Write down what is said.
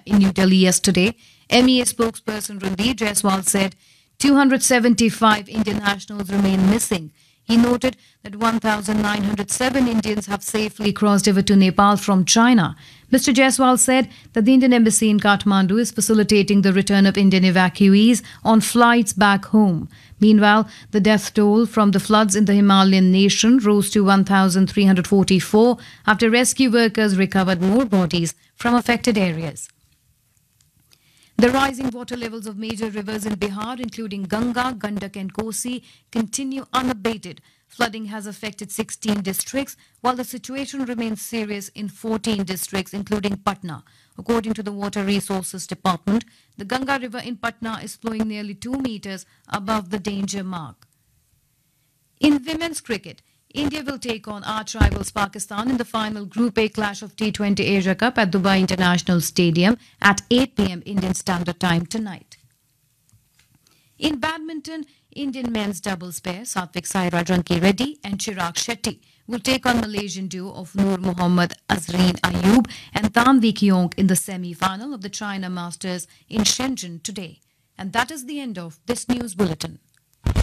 in New Delhi yesterday. MEA spokesperson Randeep Jaiswal said 275 Indian nationals remain missing. He noted that 1,907 Indians have safely crossed over to Nepal from China. Mr. Jaiswal said that the Indian embassy in Kathmandu is facilitating the return of Indian evacuees on flights back home. Meanwhile, the death toll from the floods in the Himalayan nation rose to 1,344 after rescue workers recovered more bodies from affected areas. The rising water levels of major rivers in Bihar, including Ganga, Gandak and Kosi, continue unabated. Flooding has affected 16 districts, while the situation remains serious in 14 districts, including Patna. According to the Water Resources Department, the Ganga River in Patna is flowing nearly 2 meters above the danger mark. In women's cricket, India will take on arch rivals Pakistan in the final Group A clash of T20 Asia Cup at Dubai International Stadium at 8 p.m. Indian Standard Time tonight. In badminton, Indian men's doubles pair Satvik Sairaj Ranki Reddy and Chirag Shetty will take on Malaysian duo of Noor Mohammad Azreen Ayub and Tanvi Kiong in the semi-final of the China Masters in Shenzhen today. And that is the end of this news bulletin.